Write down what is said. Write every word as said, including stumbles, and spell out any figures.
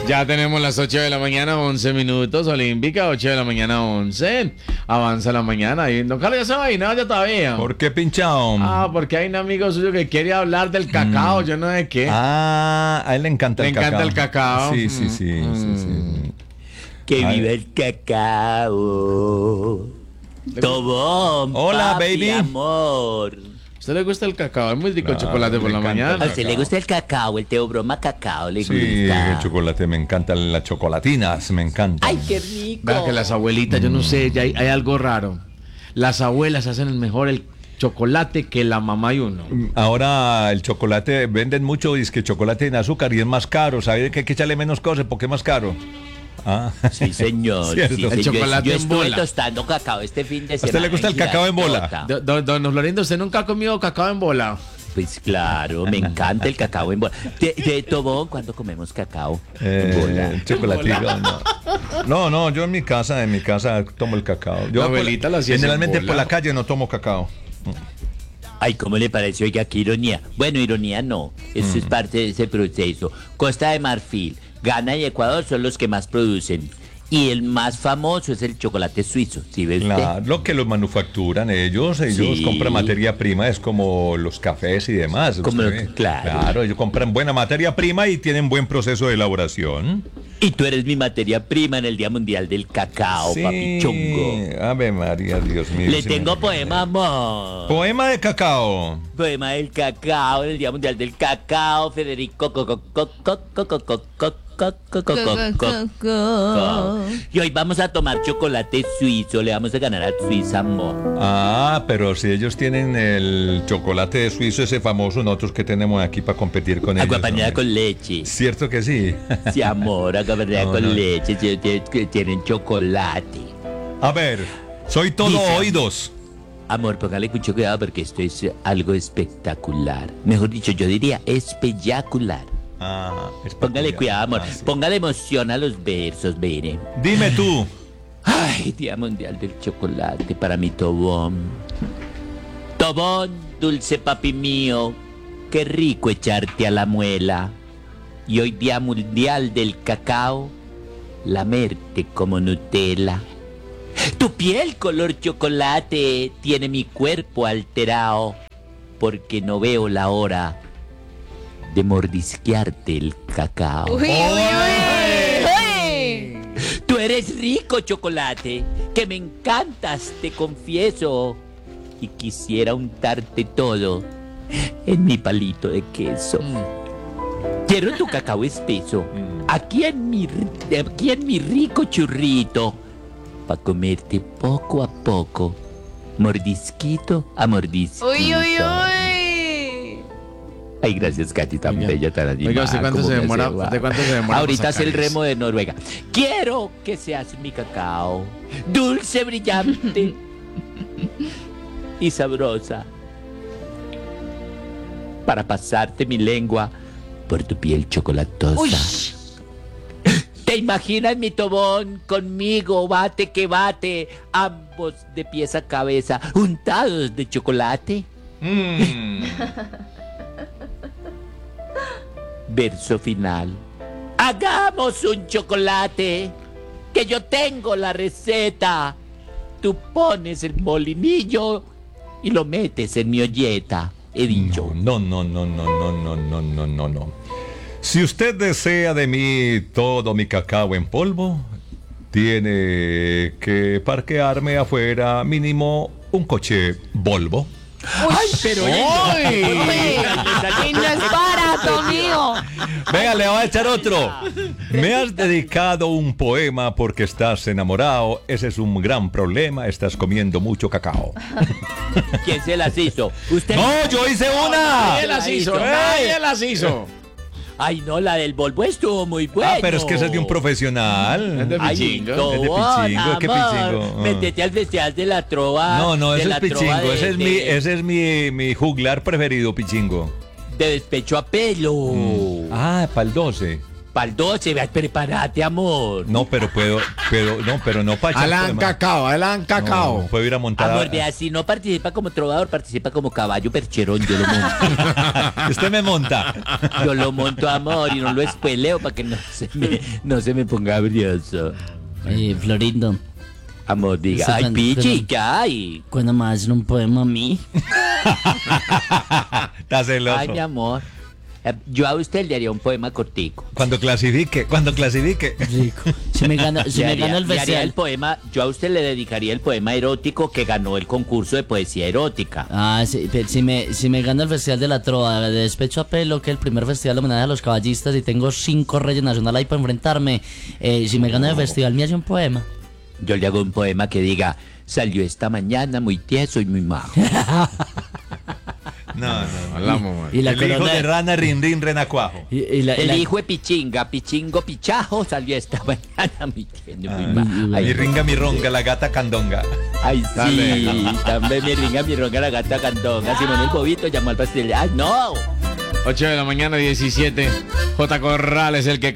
Ya tenemos las ocho de la mañana, once minutos. Olímpica, ocho de la mañana, once. Avanza la mañana. Y don Carlos ya se va a ir, no, ya todavía. ¿Por qué pinchado? Ah, porque hay un amigo suyo que quiere hablar del cacao, mm. yo no sé qué. Ah, a él le encanta le el cacao. Le encanta el cacao. Sí, sí, sí, mm. sí, sí. Que viva el cacao. Tobón. Hola, papi, baby. Amor. ¿A usted le gusta el cacao? Es muy rico el Claro, chocolate por la mañana. ¿A usted le gusta el cacao? El Teobroma cacao le Sí, gusta. el chocolate, me encantan las chocolatinas, me encantan. Ay, qué rico. Vea que las abuelitas, yo no sé, ya hay, hay algo raro. Las abuelas hacen el mejor el chocolate que la mamá y uno. Ahora el chocolate, venden mucho, es que chocolate en azúcar y es más caro, ¿sabe que hay que echarle menos cosas porque es más caro? Ah. Sí, señor. Cierto. Sí, El señor. chocolate yo en estuve bola. tostando cacao este fin de ¿A semana. usted le gusta el cacao en bola? Grandota. Don, don, don Florindo, ¿usted nunca ha comido cacao en bola? Pues claro, me encanta el cacao en bola. ¿De, de Tobón cuándo comemos cacao Eh, en bola? chocolatico, no. No, no, yo en mi casa, en mi casa tomo el cacao. Yo La abuelita lo hacía en generalmente bola. por la calle no tomo cacao. Ay, ¿cómo le pareció? Oiga, qué ironía. Bueno, ironía no. Eso Mm. es parte de ese proceso. Costa de Marfil, Ghana y Ecuador son los que más producen. Y el más famoso es el chocolate suizo, ¿sí ve usted? Claro, lo que los manufacturan ellos, ellos Sí. compran materia prima, es como los cafés y demás. Como usted lo ve. que- claro. Claro, ellos compran buena materia prima y tienen buen proceso de elaboración. Y tú eres mi materia prima en el Día Mundial del Cacao, papi chongo. Ave María, Dios mío. Le sí tengo me- poema, amor. Poema de cacao. Poema del cacao, en el Día Mundial del Cacao, Federico Coco Coco Coco Coco Coco Y hoy vamos a tomar chocolate suizo, le vamos a ganar a Suiza, amor. Ah, pero si ellos tienen el chocolate de suizo, ese famoso, nosotros que tenemos aquí para competir con ellos. Aguapanela hombre. con leche. Cierto que sí. Sí, amor, aguapanela No, con no. leche, sí, sí, que tienen chocolate. A ver, soy todo Dice. oídos. Amor, póngale mucho cuidado porque esto es algo espectacular. Mejor dicho, yo diría espectacular. Ah, es Póngale peculiar. cuidado, amor. Ah, sí. Póngale emoción a los versos, mire. Dime tú. Ay, Día Mundial del Chocolate para mi Tobón. Tobón, dulce papi mío, qué rico echarte a la muela. Y hoy Día Mundial del Cacao, lamerte como Nutella. Tu piel color chocolate tiene mi cuerpo alterado, porque no veo la hora de mordisquearte el cacao. Uy, uy, uy. Uy. Tú eres rico, chocolate, que me encantas, te confieso. Y quisiera untarte todo en mi palito de queso. Quiero tu cacao espeso, aquí en mi, aquí en mi rico churrito, pa' comerte poco a poco, mordisquito a mordisquito. Uy, uy, uy. Ay, gracias, Katy, tan Oiga. bella, tan animada. Oiga, ¿usted cuánto cómo se me demora- hace, va. usted cuánto se demora Ahorita para es el sacar remo de Noruega. Quiero que seas mi cacao, dulce, brillante y sabrosa, para pasarte mi lengua por tu piel chocolatosa. Uy. ¿Te imaginas mi Tobón conmigo, bate que bate, ambos de pies a cabeza, untados de chocolate? Mm. Verso final. Hagamos un chocolate, que yo tengo la receta. Tú pones el molinillo y lo metes en mi olleta. He dicho. No, no, no, no, no, no, no, no, no, no. Si usted desea de mí todo mi cacao en polvo, tiene que parquearme afuera mínimo un coche Volvo. Ay, pero Uy. Y no es barato, mío. Venga, le voy a echar otro. Me has dedicado un poema porque estás enamorado. Ese es un gran problema. Estás comiendo mucho cacao. ¿Quién se las hizo? ¿Usted? ¡No, yo hice una! Nadie las hizo, nadie las hizo. Ay, no, la del Volvo estuvo muy buena. Ah, pero es que ese es de un profesional. Es de Ay, pichingo. Tobón, Es de pichingo, ¿qué amor, pichingo? Ah. Métete al festival de la trova. No, no, de ese es la trova pichingo. de- Ese es mi, de- ese es mi, mi juglar preferido, pichingo. De despecho a pelo. Ah, para el doce. Pa'l doce, ve, prepárate, amor. No, pero puedo, pero no, pero no para Alan Cacao, Alan Cacao. No, puedo ir a montar. Amor, a- vea, si no participa como trovador, participa como caballo percherón, yo lo monto. Usted me monta. Yo lo monto, amor, y no lo espeleo para que no se me, no se me ponga brioso. Eh, Florindo, Amor, diga, Eso ay, cuando- Pichi, cuando- ¿qué hay? ¿cuándo me vas a hacer un poema a mí? Está celoso. Ay, mi amor. Eh, Yo a usted le haría un poema cortico. Cuando clasifique, cuando clasifique. Rico. Si me gano, si Le me haría- gano el le haría el festival. poema, yo a usted le dedicaría el poema erótico que ganó el concurso de poesía erótica. Ah, sí, pe- si me, si me gano el Festival de la Trova de Despecho a Pelo, que es el primer festival de homenaje a los caballistas, y tengo cinco Reyes Nacional ahí para enfrentarme, eh, si me gano el festival, me hace un poema. Yo le hago un poema que diga, salió esta mañana muy tieso y muy majo. No, no. Hablamos, man. Y la el hijo corona de rana, rin, rin, renacuajo. y, y la, y El la- hijo de Pichinga, Pichingo, Pichajo, salió esta mañana muy tieso y muy Ah, majo. Mi Ay, ringa, mi ronga, la gata candonga. ay, Dale. sí, también mi ringa, mi ronga, la gata candonga. Simón el bobito llamó al pastel. ¡Ay, no! ocho de la mañana, diecisiete. J. Corrales, el que